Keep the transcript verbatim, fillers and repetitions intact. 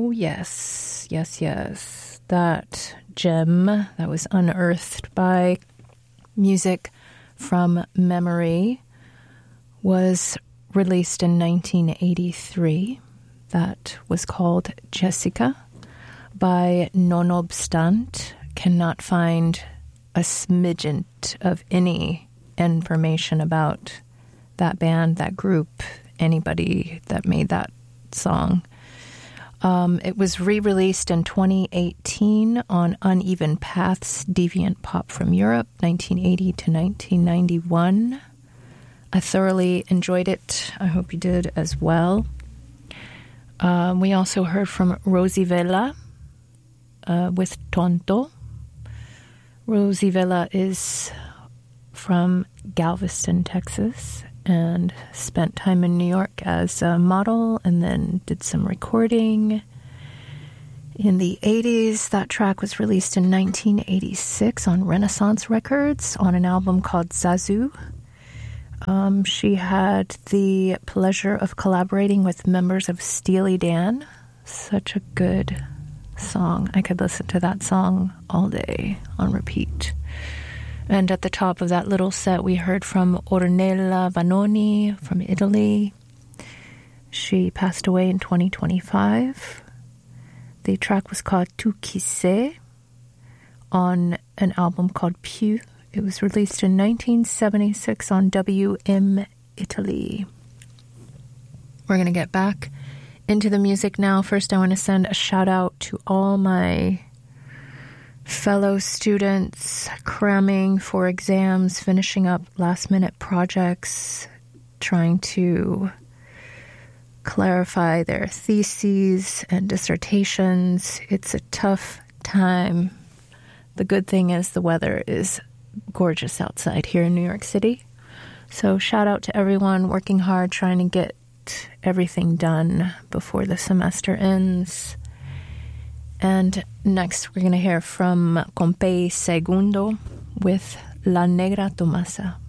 Oh, yes. Yes, yes. That gem that was unearthed by Music from Memory was released in nineteen eighty-three. That was called Jessica by Nonobstant. Cannot find a smidgen of any information about that band, that group, anybody that made that song. Um, it was re-released in twenty eighteen on Uneven Paths, Deviant Pop from Europe, nineteen eighty to nineteen ninety-one. I thoroughly enjoyed it. I hope you did as well. Um, we also heard from Rosie Vela uh, with Tonto. Rosie Vela is from Galveston, Texas, and spent time in New York as a model and then did some recording. In the eighties, that track was released in nineteen eighty-six on Renaissance Records on an album called Zazu. Um, she had the pleasure of collaborating with members of Steely Dan. Such a good song. I could listen to that song all day on repeat. And at the top of that little set, we heard from Ornella Vanoni from Italy. She passed away in twenty twenty-five. The track was called Tu Chi Sei on an album called Pew. It was released in nineteen seventy-six on W M Italy. We're going to get back into the music now. First, I want to send a shout out to all my fellow students cramming for exams, finishing up last-minute projects, trying to clarify their theses and dissertations. It's a tough time. The good thing is the weather is gorgeous outside here in New York City. So shout out to everyone working hard, trying to get everything done before the semester ends. And next we're going to hear from Compay Segundo with La Negra Tomasa.